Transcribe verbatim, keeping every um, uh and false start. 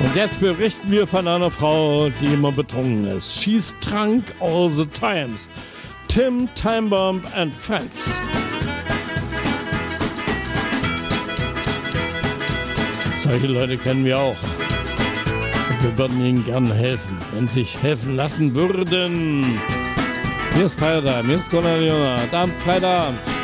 Und jetzt berichten wir von einer Frau, die immer betrunken ist. She's drunk all the times. Tim Timebomb and Friends. Solche Leute kennen wir auch. Und wir würden ihnen gerne helfen, wenn sie sich helfen lassen würden. Hier ist Feiertag, hier ist Gunnar Jona. Abend, Freitagabend.